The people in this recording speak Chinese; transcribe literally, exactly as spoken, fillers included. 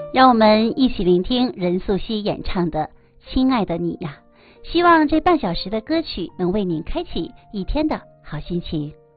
让我们一起聆听任素汐演唱的《亲爱的你呀》，希望这半小时的歌曲能为您开启一天的好心情。